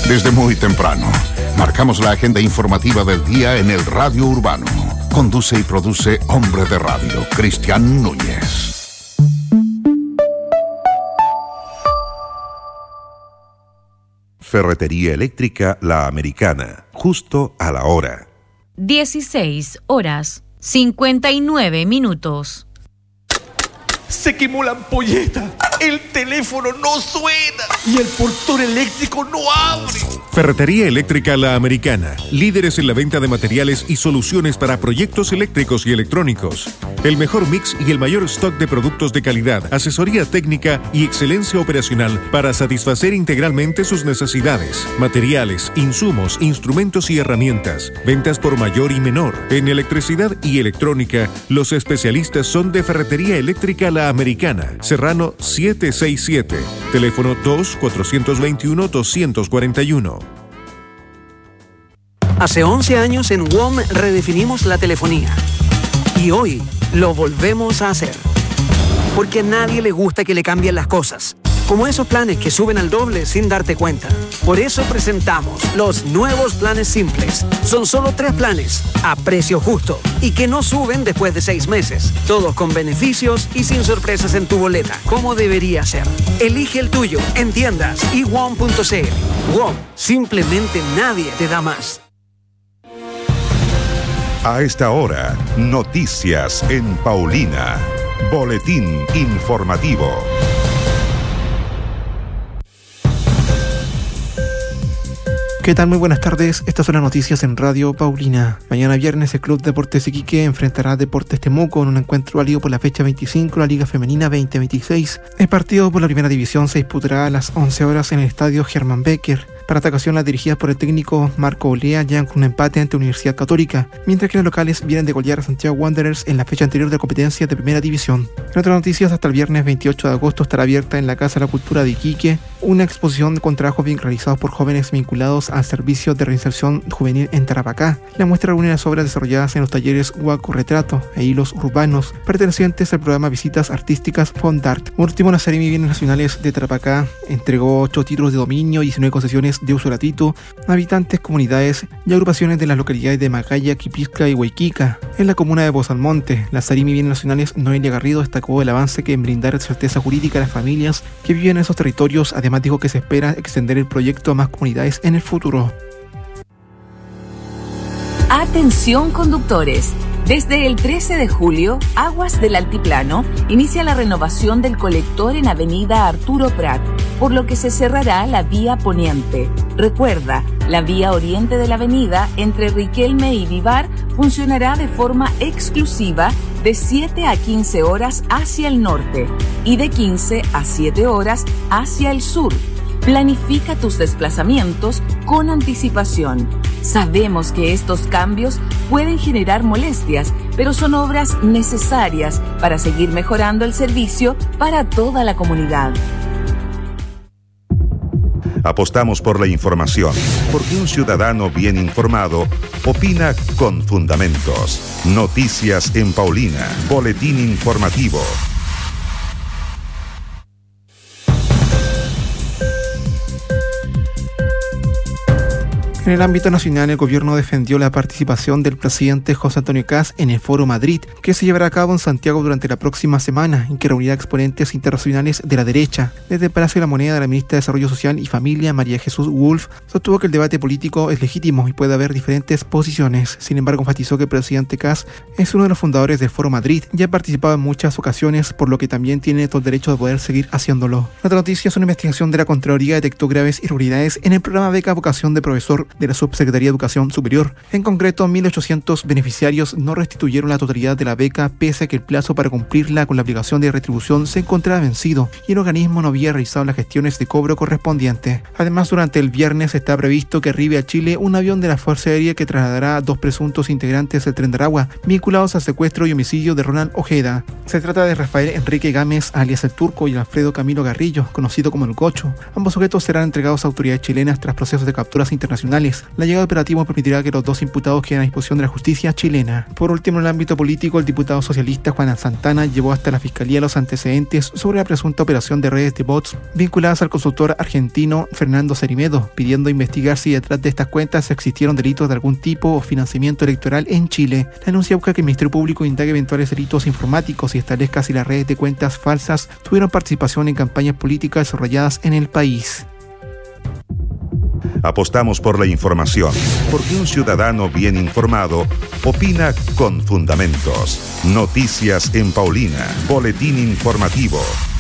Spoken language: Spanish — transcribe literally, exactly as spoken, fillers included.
Desde muy temprano, marcamos la agenda informativa del día en el Radio Urbano. Conduce y produce Hombre de Radio, Cristian Núñez. Ferretería Eléctrica La Americana, justo a la hora. dieciséis horas, cincuenta y nueve minutos. Se quemó la ampolleta, el teléfono no suena y el portón eléctrico no abre. Ferretería Eléctrica La Americana, líderes en la venta de materiales y soluciones para proyectos eléctricos y electrónicos. El mejor mix y el mayor stock de productos de calidad, asesoría técnica y excelencia operacional para satisfacer integralmente sus necesidades. Materiales, insumos, instrumentos y herramientas. Ventas por mayor y menor. En electricidad y electrónica, los especialistas son de Ferretería Eléctrica La Americana, Serrano setecientos sesenta y siete, teléfono dos cuatro dos uno dos cuatro uno. Hace once años en W O M redefinimos la telefonía y hoy lo volvemos a hacer. Porque a nadie le gusta que le cambien las cosas, como esos planes que suben al doble sin darte cuenta. Por eso presentamos los nuevos planes simples. Son solo tres planes, a precio justo, y que no suben después de seis meses. Todos con beneficios y sin sorpresas en tu boleta, como debería ser. Elige el tuyo en tiendas y W O M punto c l. W O M, simplemente nadie te da más. A esta hora, noticias en Paulina. Boletín informativo. ¿Qué tal? Muy buenas tardes. Estas son las noticias en Radio Paulina. Mañana viernes el Club Deportes Iquique enfrentará a Deportes Temuco en un encuentro válido por la fecha veinticinco de la Liga Femenina veinte veintiséis. El partido por la primera división se disputará a las once horas en el estadio Germán Becker. Para esta ocasión, las dirigidas por el técnico Marco Olea llegan con un empate ante Universidad Católica, mientras que los locales vienen de golear a Santiago Wanderers en la fecha anterior de competencia de primera división. En otras noticias, hasta el viernes veintiocho de agosto estará abierta en la Casa de la Cultura de Iquique una exposición con trabajos bien realizados por jóvenes vinculados al servicio de reinserción juvenil en Tarapacá. La muestra reúne las obras desarrolladas en los talleres Huaco Retrato e Hilos Urbanos, pertenecientes al programa Visitas Artísticas Fondart. Por último, la Seremi de Bienes Nacionales de Tarapacá entregó ocho títulos de dominio y diecinueve concesiones de uso gratuito a habitantes, comunidades y agrupaciones de las localidades de Macaya, Quipisca y Huayquica. En la comuna de Bozalmonte, la Seremi de Bienes Nacionales Noelia Garrido destacó el avance que en brindar certeza jurídica a las familias que viven en esos territorios. Además, dijo que se espera extender el proyecto a más comunidades en el futuro. Atención conductores. Desde el trece de julio, Aguas del Altiplano inicia la renovación del colector en Avenida Arturo Prat, por lo que se cerrará la vía poniente. Recuerda, la vía oriente de la avenida entre Riquelme y Vivar funcionará de forma exclusiva de siete a quince horas hacia el norte y de quince a siete horas hacia el sur. Planifica tus desplazamientos con anticipación. Sabemos que estos cambios pueden generar molestias, pero son obras necesarias para seguir mejorando el servicio para toda la comunidad. Apostamos por la información, porque un ciudadano bien informado opina con fundamentos. Noticias en Paulina. Boletín informativo. En el ámbito nacional, el gobierno defendió la participación del presidente José Antonio Kast en el Foro Madrid, que se llevará a cabo en Santiago durante la próxima semana y que reunirá exponentes internacionales de la derecha. Desde el Palacio de la Moneda, la ministra de Desarrollo Social y Familia, María Jesús Wolf, sostuvo que el debate político es legítimo y puede haber diferentes posiciones. Sin embargo, enfatizó que el presidente Kast es uno de los fundadores del Foro Madrid y ha participado en muchas ocasiones, por lo que también tiene todo el derecho de poder seguir haciéndolo. Otra noticia es una investigación de la Contraloría detectó graves irregularidades en el programa Beca Vocación de Profesor de la Subsecretaría de Educación Superior. En concreto, mil ochocientos beneficiarios no restituyeron la totalidad de la beca pese a que el plazo para cumplirla con la obligación de retribución se encontraba vencido y el organismo no había realizado las gestiones de cobro correspondientes. Además, durante el viernes está previsto que arribe a Chile un avión de la Fuerza Aérea que trasladará a dos presuntos integrantes del Tren de Aragua vinculados al secuestro y homicidio de Ronald Ojeda. Se trata de Rafael Enrique Gámez, alias El Turco, y Alfredo Camilo Garrillo, conocido como El Gocho. Ambos sujetos serán entregados a autoridades chilenas tras procesos de capturas internacionales penales. La llegada operativa permitirá que los dos imputados queden a disposición de la justicia chilena. Por último, en el ámbito político, el diputado socialista Juan Santana llevó hasta la Fiscalía los antecedentes sobre la presunta operación de redes de bots vinculadas al consultor argentino Fernando Cerimedo, pidiendo investigar si detrás de estas cuentas existieron delitos de algún tipo o financiamiento electoral en Chile. La denuncia busca que el Ministerio Público indague eventuales delitos informáticos y establezca si las redes de cuentas falsas tuvieron participación en campañas políticas desarrolladas en el país. Apostamos por la información, porque un ciudadano bien informado opina con fundamentos. Noticias en Paulina, boletín informativo.